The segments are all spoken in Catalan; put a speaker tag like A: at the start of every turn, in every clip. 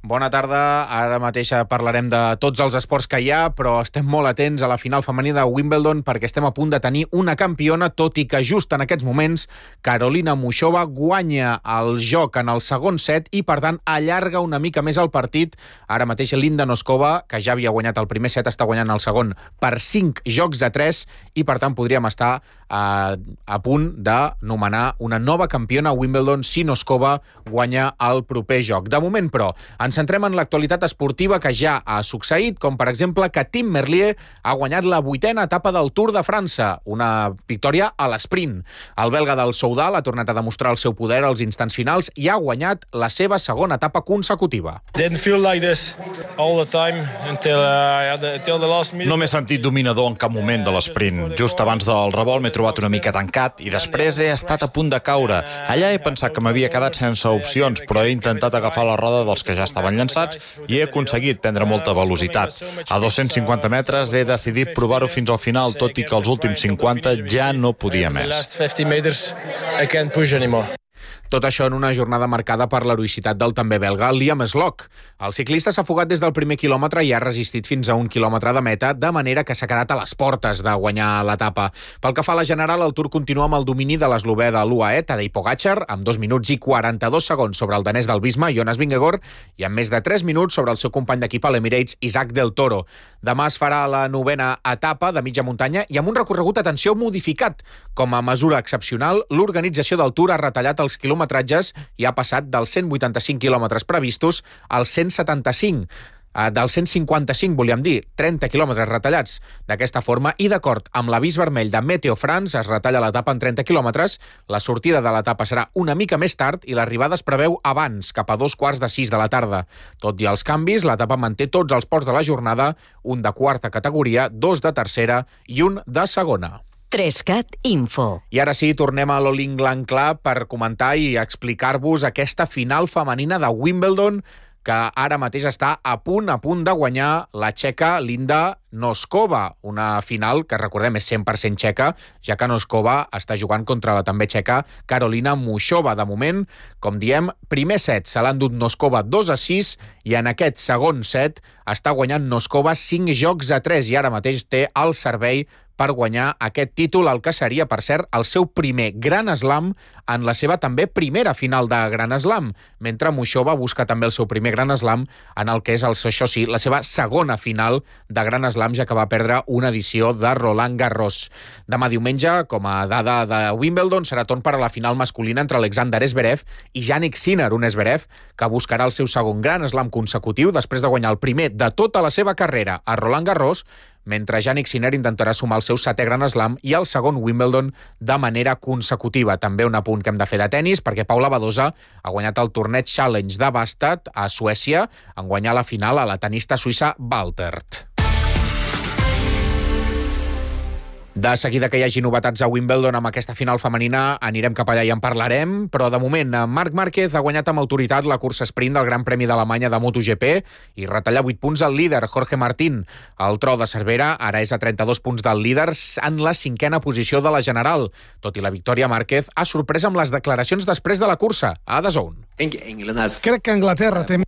A: Bona tarda. Ara mateix parlarem de tots els esports que hi ha, però estem molt atents a la final femenina de Wimbledon perquè estem a punt de tenir una campiona, tot i que just en aquests moments Karolina Muchova guanya el joc en el segon set i, per tant, allarga una mica més el partit. Ara mateix Linda Noskova, que ja havia guanyat el primer set, està guanyant el segon per 5 jocs a 3 i, per tant, podríem estar a punt de nomenar una nova campiona a Wimbledon si Noskova guanya el proper joc. De moment, però, ens centrem en l'actualitat esportiva que ja ha succeït, com per exemple que Tim Merlier ha guanyat la 8ª etapa del Tour de França, una victòria a l'esprint. El belga del Soudal ha tornat a demostrar el seu poder als instants finals i ha guanyat la seva segona etapa consecutiva.
B: No m'he sentit dominador en cap moment de l'esprint. Just abans del revolt m'he trobat una mica tancat i després he estat a punt de caure. Allà he pensat que m'havia quedat sense opcions, però he intentat agafar la roda dels que ja estaven llançats i he aconseguit prendre molta velocitat. A 250 metres he decidit provar-ho fins al final, tot i que els últims 50 ja no podia més.
A: Tot això en una jornada marcada per l'heroïcitat del també belga Liam Sloch. El ciclista s'ha fugat des del primer quilòmetre i ha resistit fins a 1 quilòmetre de meta, de manera que s'ha quedat a les portes de guanyar l'etapa. Pel que fa a la general, el Tour continua amb el domini de l'eslovè de l'UAE, Tadej Pogačar, amb 2 minuts i 42 segons sobre el danès del Visma, Jonas Vingegaard, i amb més de 3 minuts sobre el seu company d'equip a l'Emirates, Isaac Del Toro. Demà es farà la 9ª etapa de mitja muntanya i amb un recorregut, atenció, modificat. Com a mesura excepcional, l'organització del Tour ha retallat els quilometratges i ha passat dels 185 quilòmetres previstos als 175. Dels 155, volíem dir, 30 quilòmetres retallats. D'aquesta forma, i d'acord amb l'avís vermell de Meteo France, es retalla l'etapa en 30 quilòmetres, la sortida de l'etapa serà una mica més tard i l'arribada es preveu abans, cap a 5:45 de la tarda. Tot i els canvis, l'etapa manté tots els ports de la jornada, un de quarta categoria, 2 de tercera i un de segona.
C: 3CAT Info.
A: I ara sí, tornem a l'All England Club per comentar i explicar-vos aquesta final femenina de Wimbledon que ara mateix està a punt de guanyar la txeca Linda Noskova, una final que, recordem, és 100% txeca, ja que Noskova està jugant contra la també txeca Karolina Muchova. De moment, com diem, primer set se l'ha endut Noskova 2-6 i en aquest segon set està guanyant Noskova 5 jocs a 3 i ara mateix té el servei per guanyar aquest títol, el que seria, per cert, el seu primer Grand Slam en la seva també primera final de Grand Slam, mentre Muchova busca també el seu primer Grand Slam en el que és, això sí, la seva segona final de Grand Slam, ja que va perdre una edició de Roland Garros. Demà diumenge, com a dada de Wimbledon, serà torn per a la final masculina entre Alexander Zverev i Jannik Sinner, un Zverev que buscarà el seu segon Grand Slam consecutiu després de guanyar el primer de tota la seva carrera a Roland Garros, mentre Jannik Sinner intentarà sumar el seu 7è Grand Slam i el segon Wimbledon de manera consecutiva. També un apunt que hem de fer de tennis, perquè Paula Badosa ha guanyat el torneig Challenge de Bastad a Suècia en guanyar la final a la tenista suïssa Waltert. De seguida que hi hagi novetats a Wimbledon amb aquesta final femenina anirem cap allà i en parlarem, però de moment Marc Márquez ha guanyat amb autoritat la cursa sprint del Gran Premi d'Alemanya de MotoGP i retalla 8 punts al líder, Jorge Martín. El tro de Cervera ara és a 32 punts del líder en la 5a posició de la general. Tot i la victòria, Márquez ha sorprès amb les declaracions després de la cursa a DAZN.
D: Crec que Anglaterra té...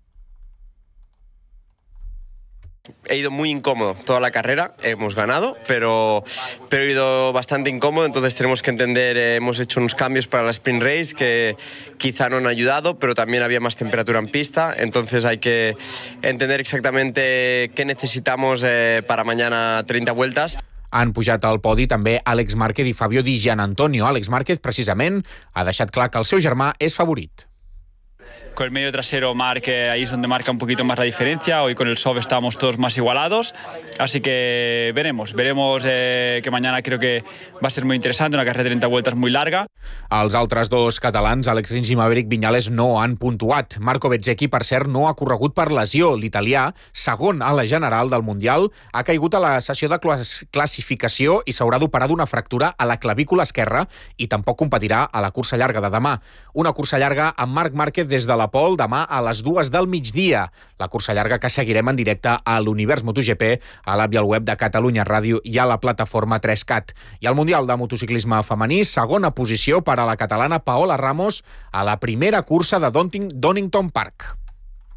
E: He ido muy incómodo toda la carrera, hemos ganado, pero he ido bastante incómodo, entonces tenemos que entender, hemos hecho unos cambios para la sprint race que quizá no han ayudado, pero también había más temperatura en pista, entonces hay que entender exactamente qué necesitamos para mañana 30 vueltas.
A: Han pujat al podi també Àlex Márquez i Fabio Di Gianantonio. Àlex Márquez, precisament, ha deixat clar que el seu germà és favorit.
F: Con el medio trasero Marc, ahí es donde marca un poquito más la diferencia. Hoy con el SOV estamos todos más igualados, así que veremos que mañana creo que va a ser muy interesante, una carrera de 30 vueltas muy larga.
A: Els altres dos catalans, Alex Rins i Maverick Viñales, no han puntuat. Marco Bezzecchi, per cert, no ha corregut per lesió. L'italià, segon a la general del Mundial, ha caigut a la sessió de classificació i s'haurà d'operar d'una fractura a la clavícula esquerra i tampoc competirà a la cursa llarga de demà. Una cursa llarga amb Marc Márquez des de la Pol demà a les 2 del migdia. La cursa llarga que seguirem en directe a l'Univers MotoGP, a l'app i al web de Catalunya Ràdio i a la plataforma 3CAT. I al Mundial de Motociclisme Femení, segona posició per a la catalana Paola Ramos a la primera cursa de Donington Park.